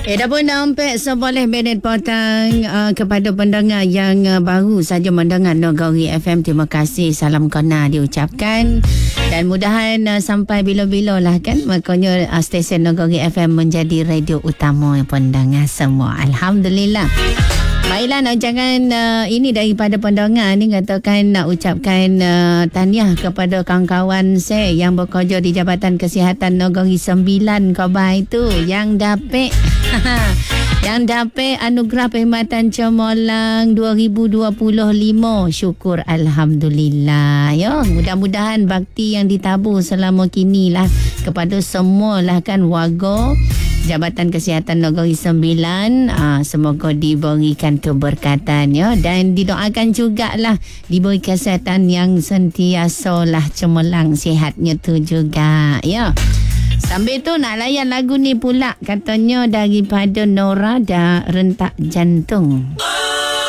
Dah pun sampai 11 minit petang kepada pendengar yang baru saja mendengar Nagori FM. Terima kasih, salam kena diucapkan. Dan mudahan sampai bila-bila lah kan. Makanya stesen Nagori FM menjadi radio utama pendengar semua. Alhamdulillah. Baiklah, nak jangan ini daripada pendengar ni katakan nak ucapkan tahniah kepada kawan-kawan saya yang bekerja di Jabatan Kesihatan Negeri 9 Kebai itu yang dapat anugerah perkhidmatan cemerlang 2025. Syukur alhamdulillah ya. Mudah-mudahan bakti yang ditabur selama kini lah kepada semua lah kan warga Jabatan Kesihatan Negeri 9, semoga diberikan keberkatan ya, dan didoakan jugalah diberi kesihatan yang sentiasa lah cemerlang sihatnya tu juga ya. Sambil tu nak layan lagu ni pula katanya daripada Nora dan Rentak Jantung.